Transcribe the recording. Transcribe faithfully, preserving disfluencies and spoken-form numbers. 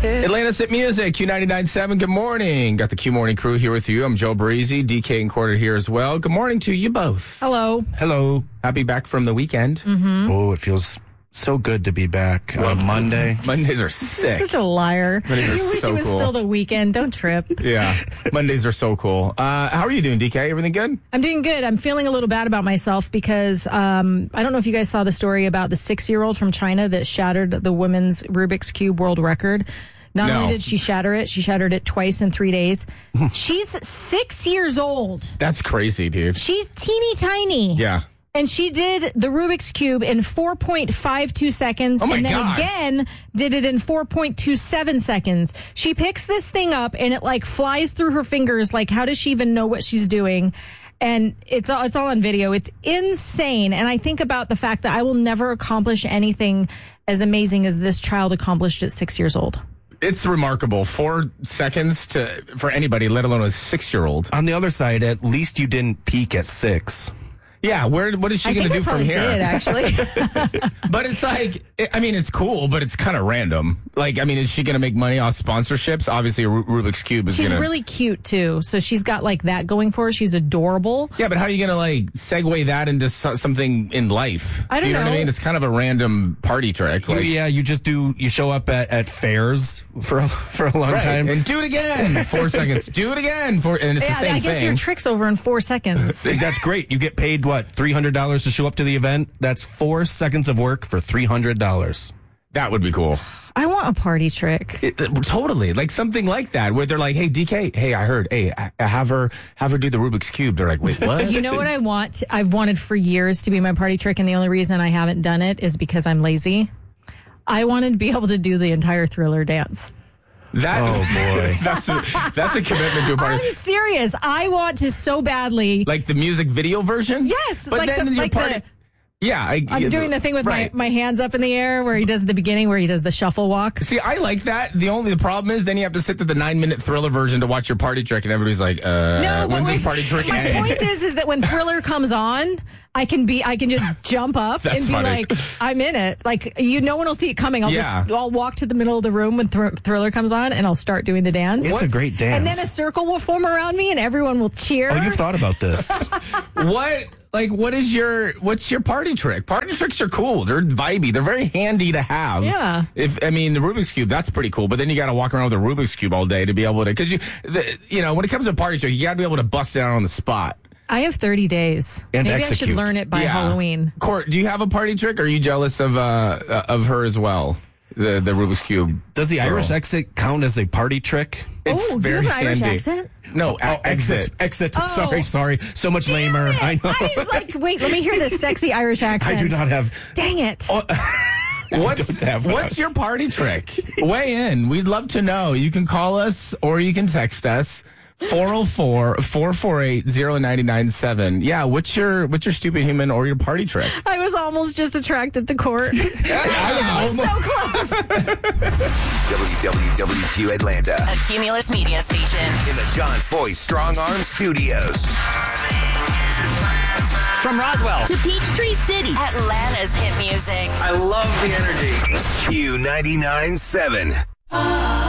Atlanta's Hit Music, Q ninety-nine point seven. Good morning. Got the Q Morning crew here with you. I'm Joe Breezy, D K and Quarter here as well. Good morning to you both. Hello. Hello. Happy back from the weekend. Mm-hmm. Oh, it feels so good to be back on Monday. Mondays are sick. You're such a liar. Mondays are You wish so it was cool. still the weekend. Don't trip. Yeah, Mondays are so cool. Uh, how are you doing, D K? Everything good? I'm doing good. I'm feeling a little bad about myself because um, I don't know if you guys saw the story about the six-year-old from China that shattered the women's Rubik's Cube world record. Not No. only did she shatter it, she shattered it twice in three days. She's six years old. That's crazy, dude. She's teeny tiny. Yeah. And she did the Rubik's Cube in four point five two seconds. Oh my and then God. again did it in four point two seven seconds. She picks this thing up and it like flies through her fingers. Like, how does she even know what she's doing? And it's all, it's all on video. It's insane. And I think about the fact that I will never accomplish anything as amazing as this child accomplished at six years old. It's remarkable. Four seconds to for anybody, let alone a six-year-old. On the other side, at least you didn't peak at six. Yeah, where? What is she I going to think do I from probably here? did, actually. But it's like, I mean, it's cool, but it's kind of random. Like, I mean, is she going to make money off sponsorships? Obviously, a Ru- Rubik's Cube is She's going to... really cute, too. So she's got, like, that going for her. She's adorable. Yeah, but how are you going to, like, segue that into so- something in life? I don't do you know, what I know. mean? It's kind of a random party trick. Like, yeah, you just do, you show up at, at fairs for a, for a long right, time. and do it again. Four seconds. Do it again. Four, and it's Yeah, the same I guess thing. your trick's over in four seconds. That's great. You get paid, what, three hundred dollars to show up to the event? That's four seconds of work for three hundred dollars. That would be cool. I want a party trick. It, it- totally, like something like that, where they're like, "Hey, D K, hey, I heard, hey, I, I have her, have her do the Rubik's Cube." They're like, "Wait, what?" You know what I want? I've wanted for years to be my party trick, and the only reason I haven't done it is because I'm lazy. I wanted to be able to do the entire Thriller dance. That, Oh, boy. that's a, that's a commitment to a party. I'm serious. I want to so badly. Like the music video version? Yes, but like then the- your like party. the- yeah, I, I'm doing the thing with right. my, my hands up in the air where he does the beginning, where he does the shuffle walk. See, I like that. The only the problem is then you have to sit to the nine minute Thriller version to watch your party trick, and everybody's like, "Uh, No, but when's this when- party trick my end?" point is, is that when Thriller comes on, I can be, I can just jump up That's and be funny. like, I'm in it. Like, you, no one will see it coming. I'll Yeah. just, I'll walk to the middle of the room when Thr- Thriller comes on, and I'll start doing the dance. It's a great dance. And then a circle will form around me, and everyone will cheer. Oh, you've thought about this. What? Like, what is your what's your party trick? Party tricks are cool. They're vibey. They're very handy to have. Yeah. If I mean the Rubik's Cube, that's pretty cool. But then you got to walk around with a Rubik's Cube all day to be able to, because you, the, you know, when it comes to a party trick, you got to be able to bust it out on the spot. I have thirty days. And Maybe I execute. should learn it by Yeah. Halloween. Court, do you have a party trick? Or are you jealous of uh uh, of her as well? The the Rubik's Cube. Does the girl. Irish exit count as a party trick? It's Oh, do you very have an Irish handy. accent? No, Oh, a- exit. Exit. Oh. Sorry, sorry. So much lamer. Damn it. I know. I was like, wait, let me hear this sexy Irish accent. I do not have. Dang it. What's don't have what's one. your party trick? Weigh in. We'd love to know. You can call us or you can text us. four oh four, four four eight, oh nine nine seven. Yeah, what's your what's your stupid human or your party trick? I was almost just attracted to Court. I was so close. W W W Q Atlanta A Cumulus Media Station. in the John Foy Strong Arm Studios. From Roswell To Peachtree City. Atlanta's hit music. I love the energy. Q ninety-nine point seven.